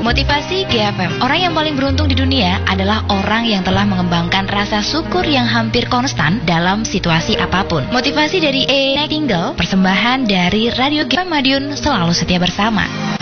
Motivasi GFM. Orang yang paling beruntung di dunia adalah orang yang telah mengembangkan rasa syukur yang hampir konstan dalam situasi apapun. Motivasi dari A. Nightingale, persembahan dari Radio GFM Madiun, selalu setia bersama.